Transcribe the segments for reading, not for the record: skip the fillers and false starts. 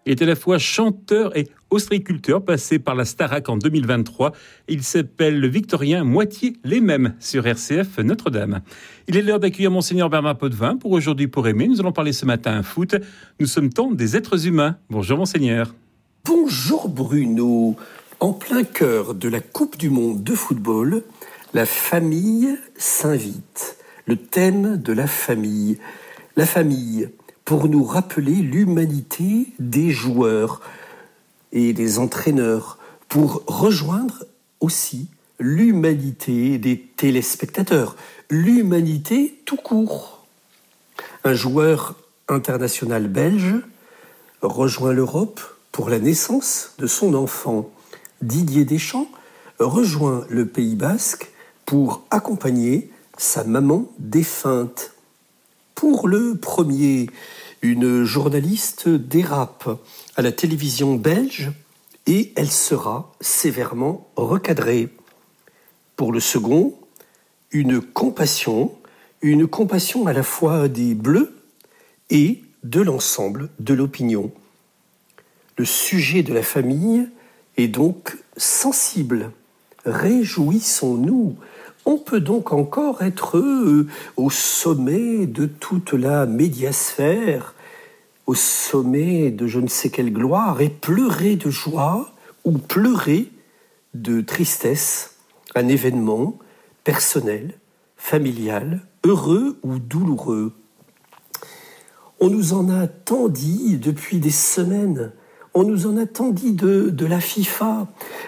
Il est à la fois chanteur et ostréiculteur, passé par la Starac en 2023. Il s'appelle le Victorien Moitié les Mêmes sur RCF Notre-Dame. Il est l'heure d'accueillir Monseigneur Bernard Potvin pour Aujourd'hui pour aimer. Nous allons parler ce matin foot. Nous sommes tant des êtres humains. Bonjour Monseigneur. Bonjour Bruno. En plein cœur de la Coupe du Monde de football, la famille s'invite. Le thème de la famille. La famille, pour nous rappeler l'humanité des joueurs et des entraîneurs, pour rejoindre aussi l'humanité des téléspectateurs, l'humanité tout court. Un joueur international belge rejoint l'Europe pour la naissance de son enfant. Didier Deschamps rejoint le Pays Basque pour accompagner sa maman défunte. Pour le premier, une journaliste dérape à la télévision belge et elle sera sévèrement recadrée. Pour le second, une compassion à la fois des Bleus et de l'ensemble de l'opinion. Le sujet de la famille est donc sensible. Réjouissons-nous. On peut donc encore être au sommet de toute la médiasphère, au sommet de je ne sais quelle gloire, et pleurer de joie ou pleurer de tristesse, un événement personnel, familial, heureux ou douloureux. On nous en a tant dit depuis des semaines. On nous en a tant dit de la FIFA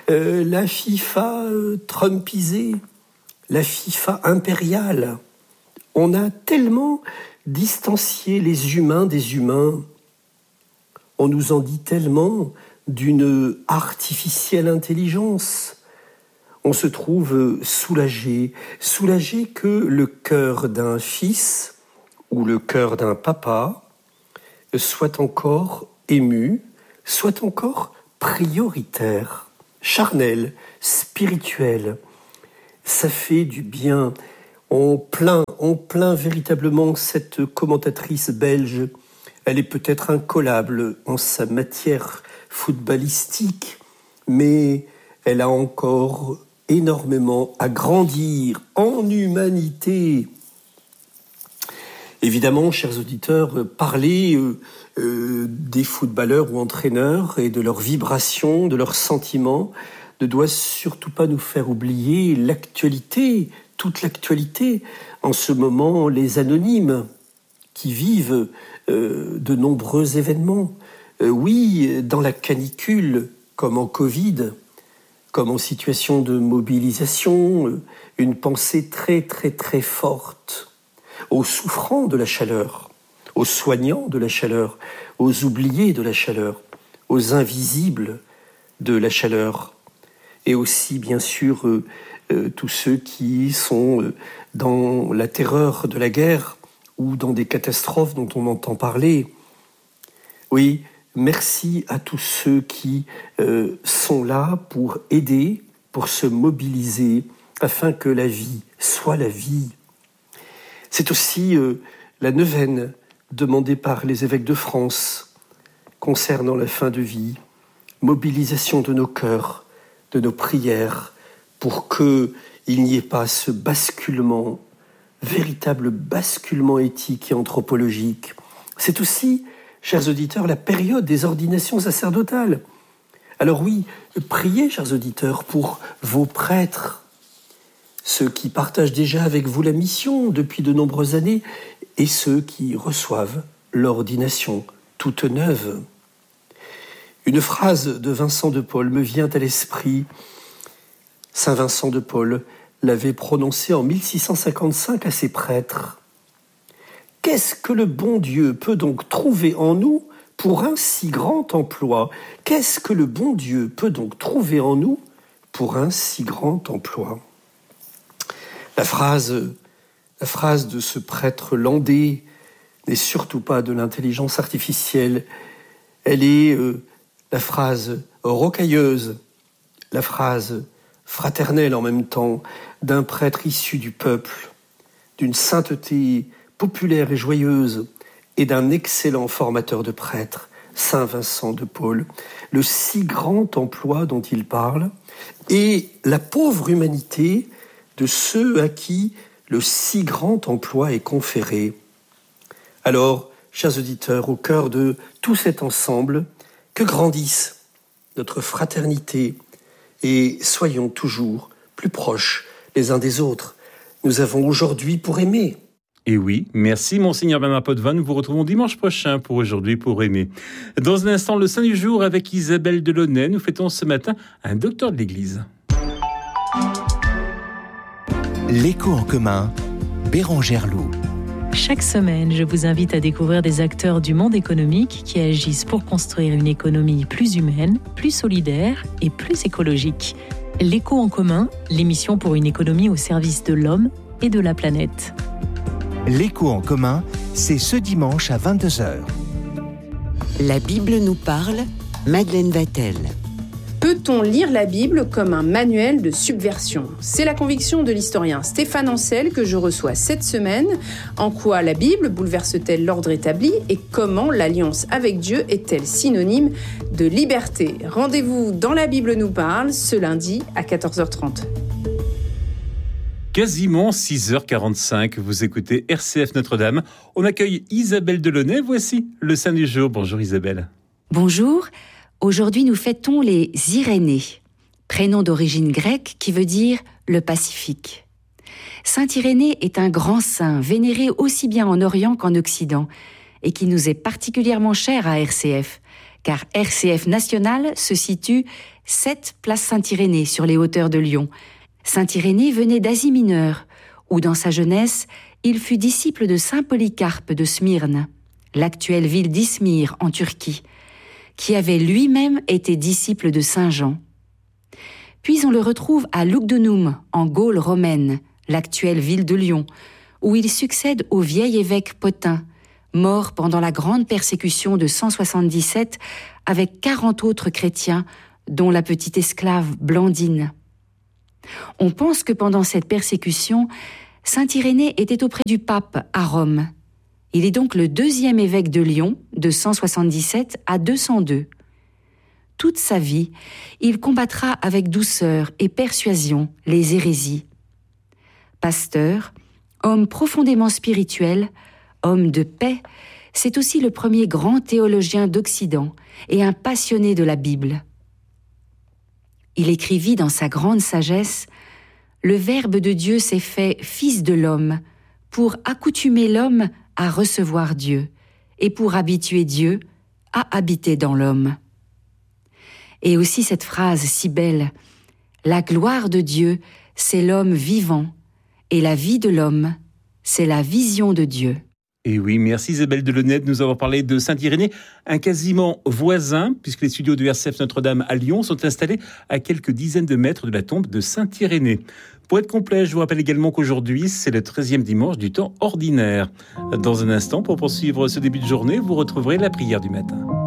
trumpisée, la FIFA impériale. On a tellement distancié les humains des humains. On nous en dit tellement d'une artificielle intelligence. On se trouve soulagé que le cœur d'un fils ou le cœur d'un papa soit encore ému, soit encore prioritaire, charnel, spirituel. Ça fait du bien. On plaint véritablement cette commentatrice belge. Elle est peut-être incollable en sa matière footballistique, mais elle a encore énormément à grandir en humanité. Évidemment, chers auditeurs, parler des footballeurs ou entraîneurs et de leurs vibrations, de leurs sentiments, ne doit surtout pas nous faire oublier l'actualité, toute l'actualité. En ce moment, les anonymes qui vivent de nombreux événements. Oui, dans la canicule, comme en Covid, comme en situation de mobilisation, une pensée très très très forte aux souffrants de la chaleur, aux soignants de la chaleur, aux oubliés de la chaleur, aux invisibles de la chaleur. Et aussi, bien sûr, tous ceux qui sont dans la terreur de la guerre ou dans des catastrophes dont on entend parler. Oui, merci à tous ceux qui sont là pour aider, pour se mobiliser, afin que la vie soit la vie. C'est aussi la neuvaine demandée par les évêques de France concernant la fin de vie, mobilisation de nos cœurs, de nos prières, pour qu'il n'y ait pas ce basculement, véritable basculement éthique et anthropologique. C'est aussi, chers auditeurs, la période des ordinations sacerdotales. Alors oui, priez, chers auditeurs, pour vos prêtres, ceux qui partagent déjà avec vous la mission depuis de nombreuses années, et ceux qui reçoivent l'ordination toute neuve. Une phrase de Vincent de Paul me vient à l'esprit. Saint Vincent de Paul l'avait prononcée en 1655 à ses prêtres. « Qu'est-ce que le bon Dieu peut donc trouver en nous pour un si grand emploi ? Qu'est-ce que le bon Dieu peut donc trouver en nous pour un si grand emploi ?» La phrase de ce prêtre landais n'est surtout pas de l'intelligence artificielle. Elle est la phrase rocailleuse, la phrase fraternelle en même temps d'un prêtre issu du peuple, d'une sainteté populaire et joyeuse et d'un excellent formateur de prêtres, Saint Vincent de Paul, le si grand emploi dont il parle, et la pauvre humanité de ceux à qui le si grand emploi est conféré. Alors, chers auditeurs, au cœur de tout cet ensemble, que grandisse notre fraternité et soyons toujours plus proches les uns des autres. Nous avons aujourd'hui pour aimer. Et oui, merci Monseigneur Bernard Potvin. Nous vous retrouvons dimanche prochain pour Aujourd'hui pour aimer. Dans un instant, le Saint du jour avec Isabelle Delaunay. Nous fêtons ce matin un docteur de l'Église. L'écho en commun, Bérangère Loup. Chaque semaine, je vous invite à découvrir des acteurs du monde économique qui agissent pour construire une économie plus humaine, plus solidaire et plus écologique. L'écho en commun, l'émission pour une économie au service de l'homme et de la planète. L'écho en commun, c'est ce dimanche à 22h. La Bible nous parle, Madeleine Vatel. Peut-on lire la Bible comme un manuel de subversion ? C'est la conviction de l'historien Stéphane Ancel que je reçois cette semaine. En quoi la Bible bouleverse-t-elle l'ordre établi et comment l'alliance avec Dieu est-elle synonyme de liberté ? Rendez-vous dans La Bible nous parle ce lundi à 14h30. Quasiment 6h45, vous écoutez RCF Notre-Dame. On accueille Isabelle Delaunay. Voici le Saint du jour. Bonjour Isabelle. Bonjour. Aujourd'hui, nous fêtons les Irénées, prénom d'origine grecque qui veut dire le Pacifique. Saint Irénée est un grand saint vénéré aussi bien en Orient qu'en Occident et qui nous est particulièrement cher à RCF, car RCF National se situe 7 place Saint-Irénée sur les hauteurs de Lyon. Saint Irénée venait d'Asie mineure, où dans sa jeunesse, il fut disciple de Saint Polycarpe de Smyrne, l'actuelle ville d'Izmir en Turquie, qui avait lui-même été disciple de Saint Jean. Puis on le retrouve à Lugdunum, en Gaule romaine, l'actuelle ville de Lyon, où il succède au vieil évêque Pothin, mort pendant la grande persécution de 177 avec 40 autres chrétiens, dont la petite esclave Blandine. On pense que pendant cette persécution, Saint Irénée était auprès du pape à Rome. Il est donc le 2e évêque de Lyon, de 177 à 202. Toute sa vie, il combattra avec douceur et persuasion les hérésies. Pasteur, homme profondément spirituel, homme de paix, c'est aussi le premier grand théologien d'Occident et un passionné de la Bible. Il écrivit dans sa grande sagesse « Le Verbe de Dieu s'est fait fils de l'homme pour accoutumer l'homme à recevoir Dieu et pour habituer Dieu à habiter dans l'homme. » Et aussi cette phrase si belle « La gloire de Dieu, c'est l'homme vivant, et la vie de l'homme, c'est la vision de Dieu. » Et oui, merci Isabelle Delaunay de nous avoir parlé de Saint Irénée, un quasiment voisin, puisque les studios de RCF Notre-Dame à Lyon sont installés à quelques dizaines de mètres de la tombe de Saint Irénée. Pour être complet, je vous rappelle également qu'aujourd'hui, c'est le 13e dimanche du temps ordinaire. Dans un instant, pour poursuivre ce début de journée, vous retrouverez la prière du matin.